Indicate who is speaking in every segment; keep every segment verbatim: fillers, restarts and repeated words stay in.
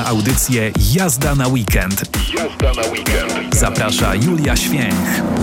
Speaker 1: na audycję Jazda na weekend. Jazda na weekend. Zaprasza Julia Święch.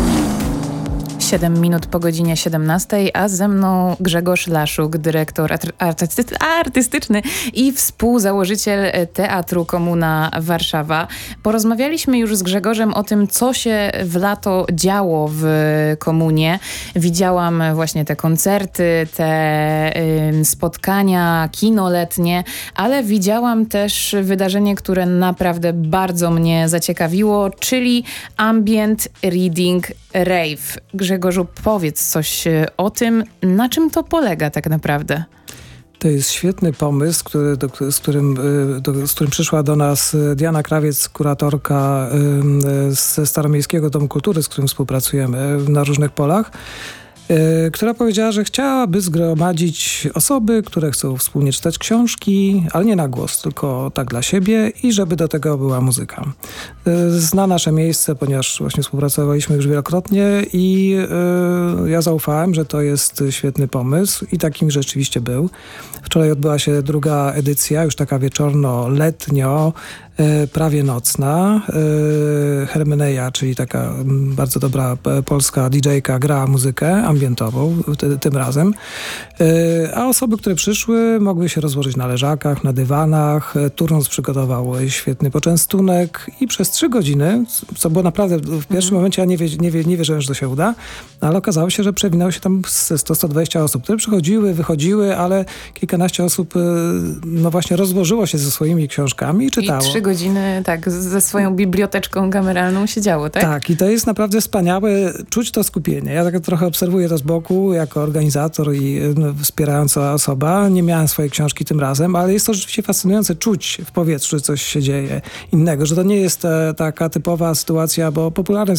Speaker 2: siedem minut po godzinie siedemnastej, a ze mną Grzegorz Laszuk, dyrektor artysty- artystyczny i współzałożyciel Teatru Komuna Warszawa. Porozmawialiśmy już z Grzegorzem o tym, co się w lato działo w Komunie. Widziałam właśnie te koncerty, te y, spotkania, kino letnie, ale widziałam też wydarzenie, które naprawdę bardzo mnie zaciekawiło, czyli Ambient Reading Rave. Grzegorzu, powiedz coś o tym, na czym to polega tak naprawdę?
Speaker 3: To jest świetny pomysł, który, do, z, którym, do, z którym przyszła do nas Diana Krawiec, kuratorka ze Staromiejskiego Domu Kultury, z którym współpracujemy na różnych polach, która powiedziała, że chciałaby zgromadzić osoby, które chcą wspólnie czytać książki, ale nie na głos, tylko tak dla siebie i żeby do tego była muzyka. Zna nasze miejsce, ponieważ właśnie współpracowaliśmy już wielokrotnie i y, ja zaufałem, że to jest świetny pomysł i takim rzeczywiście był. Wczoraj odbyła się druga edycja, już taka wieczorno-letnio, y, prawie nocna. Y, Hermeneja, czyli taka bardzo dobra polska didżejka, gra muzykę ambientową t- tym razem. Y, a osoby, które przyszły, mogły się rozłożyć na leżakach, na dywanach. Turnus przygotował świetny poczęstunek i przez trzy godziny, co było naprawdę w pierwszym momencie, ja nie, wie, nie, wie, nie wierzyłem, że to się uda, ale okazało się, że przewinęło się tam sto do stu dwudziestu osób, które przychodziły, wychodziły, ale kilkanaście osób no właśnie rozłożyło się ze swoimi książkami i czytało.
Speaker 2: I trzy godziny tak ze swoją biblioteczką kameralną siedziało, tak?
Speaker 3: Tak, i to jest naprawdę wspaniałe, czuć to skupienie. Ja tak trochę obserwuję to z boku jako organizator i no, wspierająca osoba. Nie miałem swojej książki tym razem, ale jest to rzeczywiście fascynujące czuć w powietrzu, że coś się dzieje innego, że to nie jest e, taka typowa sytuacja, bo popularne